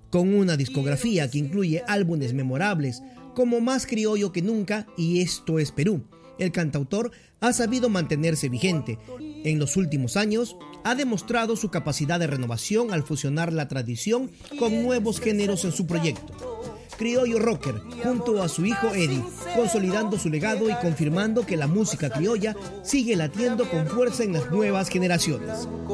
Con una discografía que incluye álbumes memorables como Más criollo que nunca y Esto es Perú, el cantautor ha sabido mantenerse vigente. En los últimos años ha demostrado su capacidad de renovación al fusionar la tradición con nuevos géneros en su proyecto. Criollo Rocker, junto a su hijo Eddie, consolidando su legado y confirmando que la música criolla sigue latiendo con fuerza en las nuevas generaciones.